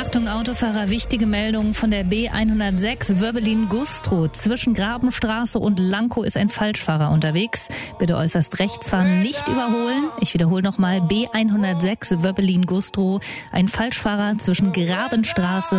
Achtung Autofahrer, wichtige Meldung von der B106 Wöbbelin-Gustrow. Zwischen Grabenstraße und Lankow ist ein Falschfahrer unterwegs. Bitte äußerst rechts fahren, nicht überholen. Ich wiederhole nochmal, B106 Wöbbelin-Gustrow. Ein Falschfahrer zwischen Grabenstraße